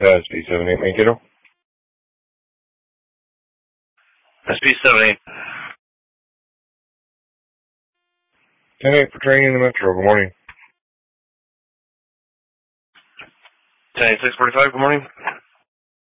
SP78 Mankato. SP78. 10-8 for training in the Metro. Good morning. 10-8-645, good morning.